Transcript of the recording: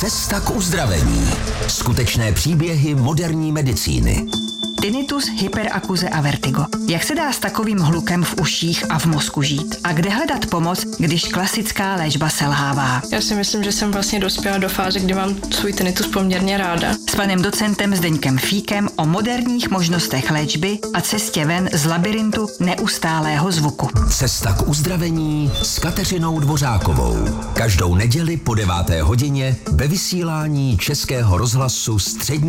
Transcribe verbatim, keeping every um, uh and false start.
Cesta k uzdravení. Skutečné příběhy moderní medicíny. Tinnitus, hyperakuze a vertigo. Jak se dá s takovým hlukem v uších a v mozku žít? A kde hledat pomoc, když klasická léčba selhává? Já si myslím, že jsem vlastně dospěla do fáze, kdy mám svůj tinnitus poměrně ráda. S panem docentem Zdeňkem Fíkem o moderních možnostech léčby a cestě ven z labirintu neustálého zvuku. Cesta k uzdravení s Kateřinou Dvořákovou. Každou neděli po deváté hodině ve vysílání Českého rozhlasu Střední